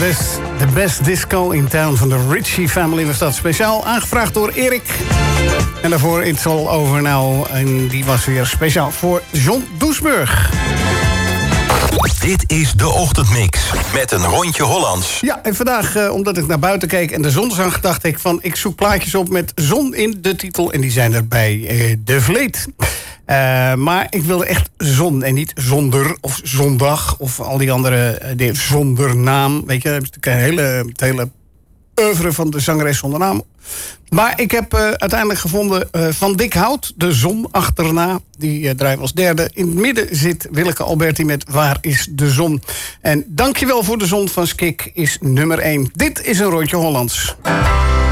The Best Disco in Town van de Ritchie Family was dat. Speciaal aangevraagd door Erik. En daarvoor It's All Over Now. En die was weer speciaal voor John Doesburg. Dit is de Ochtendmix met een rondje Hollands. Ja, en vandaag, omdat ik naar buiten keek en de zon zag, dacht ik van ik zoek plaatjes op met zon in de titel. En die zijn er bij De Vleet. Maar ik wilde echt zon en niet zonder of zondag of al die andere zonder naam. Weet je, dat is natuurlijk het hele oeuvre van de zangeres zonder naam. Maar ik heb uiteindelijk gevonden Van Dik Hout, De Zon achterna. Die draaien als derde. In het midden zit Willeke Alberti met Waar is de Zon? En Dankjewel voor de Zon van Skik is nummer 1. Dit is een rondje Hollands.